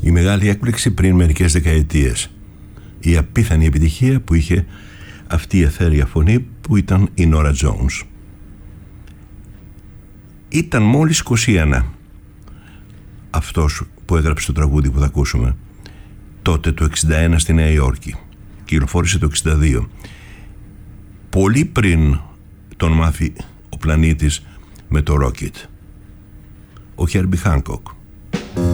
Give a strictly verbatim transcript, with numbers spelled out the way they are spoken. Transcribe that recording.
Η μεγάλη έκπληξη πριν μερικές δεκαετίες. Η απίθανη επιτυχία που είχε αυτή η αιθέρια φωνή που ήταν η Νόρα Τζόουνς. Ήταν μόλις είκοσι ένα αυτός που έγραψε το τραγούδι που θα ακούσουμε. Τότε το εξήντα ένα στη Νέα Υόρκη. Κυκλοφόρησε το εξήντα δύο. Πολύ πριν τον μάθει ο πλανήτης με το Rocket. Ο Herbie Hancock.